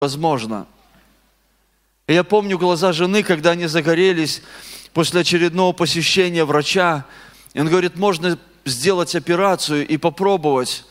возможно. И я помню глаза жены, когда они загорелись после очередного посещения врача. И он говорит, можно сделать операцию и попробовать.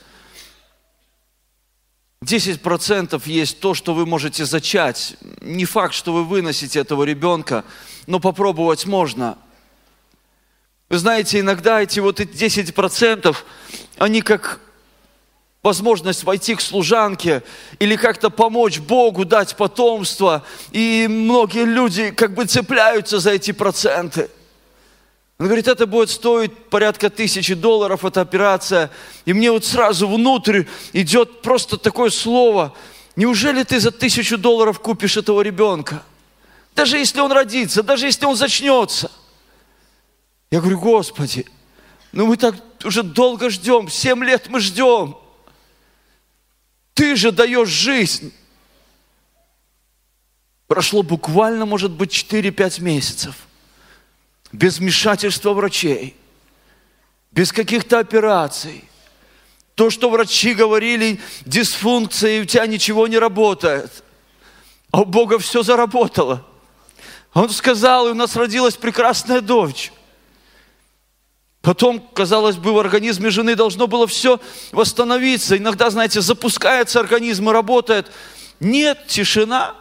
10% есть то, что вы можете зачать. Не факт, что вы выносите этого ребенка, но попробовать можно. Вы знаете, иногда эти 10%, они как возможность войти к служанке или как-то помочь Богу, дать потомство. И многие люди как бы цепляются за эти проценты. Он говорит, это будет стоить порядка $1000, эта операция. И мне сразу внутрь идет просто такое слово. Неужели ты за $1000 купишь этого ребенка? Даже если он родится, даже если он зачнется. Я говорю, Господи, мы так уже долго ждем, 7 лет мы ждем. Ты же даешь жизнь. Прошло буквально, может быть, 4-5 месяцев. Без вмешательства врачей. Без каких-то операций. То, что врачи говорили, дисфункция, и у тебя ничего не работает. А у Бога все заработало. Он сказал, и у нас родилась прекрасная дочь. Потом, казалось бы, в организме жены должно было все восстановиться. Иногда, знаете, запускается организм и работает. Нет, тишина.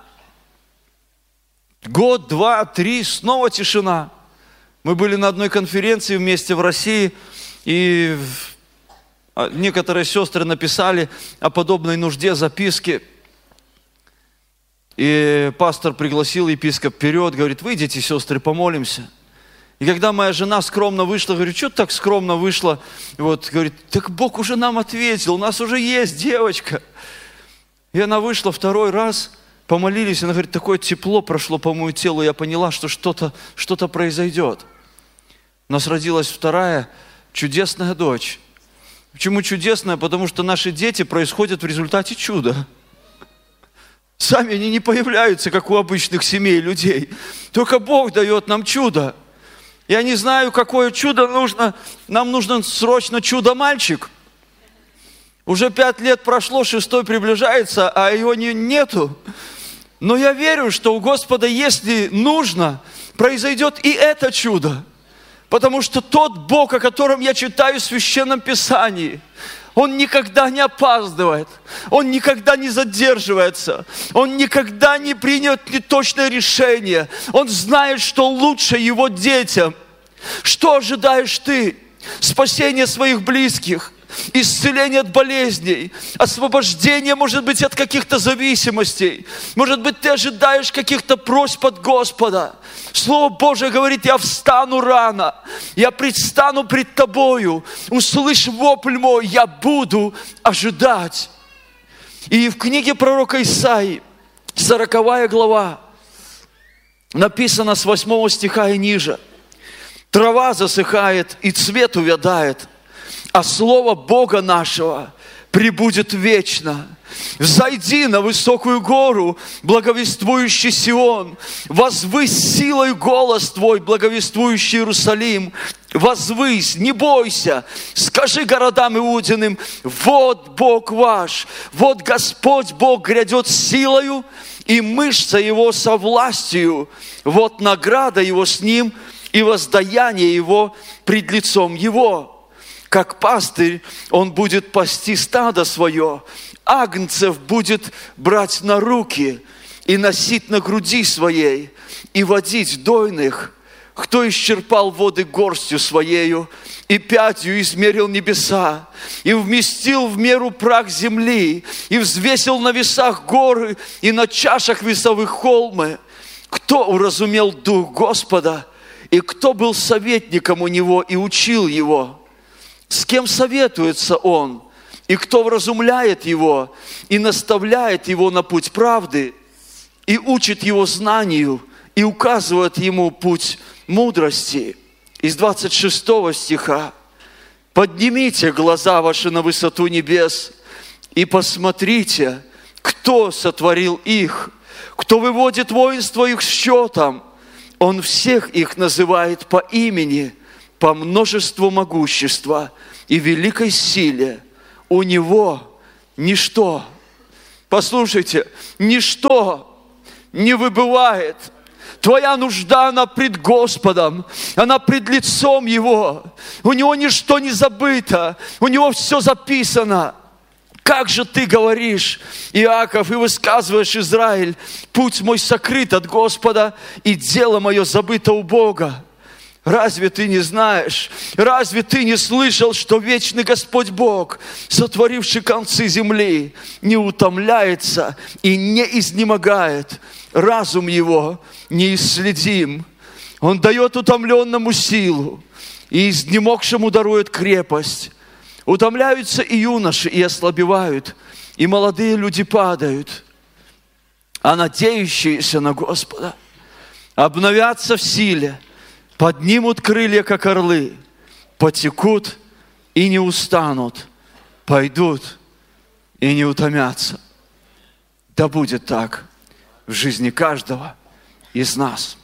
Год, 2, 3, снова тишина. Мы были на одной конференции вместе в России, и некоторые сестры написали о подобной нужде записки. И пастор пригласил епископ вперед, говорит, выйдите, сестры, помолимся. И когда моя жена скромно вышла, говорю, что ты так скромно вышла? Говорит, так Бог уже нам ответил, у нас уже есть девочка. И она вышла второй раз, помолились, она говорит, такое тепло прошло по моему телу, я поняла, что что-то произойдет. У нас родилась вторая чудесная дочь. Почему чудесная? Потому что наши дети происходят в результате чуда. Сами они не появляются, как у обычных семей людей. Только Бог дает нам чудо. Я не знаю, какое чудо нужно. Нам нужен срочно чудо-мальчик. Уже 5 лет прошло, 6-й приближается, а его нету. Но я верю, что у Господа, если нужно, произойдет и это чудо. Потому что тот Бог, о котором я читаю в Священном Писании, Он никогда не опаздывает, Он никогда не задерживается, Он никогда не принят неточное решение. Он знает, что лучше Его детям. Что ожидаешь ты? Спасение своих близких, исцеление от болезней, освобождение, может быть, от каких-то зависимостей. Может быть, ты ожидаешь каких-то просьб от Господа. Слово Божие говорит, я встану рано, я предстану пред тобою, услышь вопль мой, я буду ожидать. И в книге пророка Исаии, 40 глава, написано с 8 стиха и ниже. Трава засыхает и цвет увядает, а слово Бога нашего пребудет вечно. Взойди на высокую гору, благовествующий Сион, возвысь силой голос твой, благовествующий Иерусалим. Возвысь, не бойся, скажи городам Иудиным, вот Бог ваш, вот Господь Бог грядет с силою, и мышца Его со властью, вот награда Его с Ним, и воздаяние Его пред лицом Его. Как пастырь Он будет пасти стадо свое, агнцев будет брать на руки и носить на груди своей, и водить дойных. Кто исчерпал воды горстью своею, и пятью измерил небеса, и вместил в меру прах земли, и взвесил на весах горы, и на чашах весовых холмы. Кто уразумел дух Господа, и кто был советником у Него и учил Его? С кем советуется Он, и кто вразумляет Его, и наставляет Его на путь правды, и учит Его знанию, и указывает Ему путь мудрости. Из 26 стиха. Поднимите глаза ваши на высоту небес, и посмотрите, кто сотворил их, кто выводит воинство их счетом. Он всех их называет по имени, по множеству могущества и великой силе. У Него ничто Послушайте, ничто не выбывает. Твоя нужда, она пред Господом, она пред лицом Его. У Него ничто не забыто, у Него все записано. Как же ты говоришь, Иаков, и высказываешь, Израиль, путь мой сокрыт от Господа, и дело мое забыто у Бога. Разве ты не знаешь, разве ты не слышал, что вечный Господь Бог, сотворивший концы земли, не утомляется и не изнемогает? Разум Его неисследим. Он дает утомленному силу, и изнемогшему дарует крепость. Утомляются и юноши, и ослабевают, и молодые люди падают. А надеющиеся на Господа обновятся в силе, поднимут крылья, как орлы, потекут и не устанут, пойдут и не утомятся. Да будет так в жизни каждого из нас.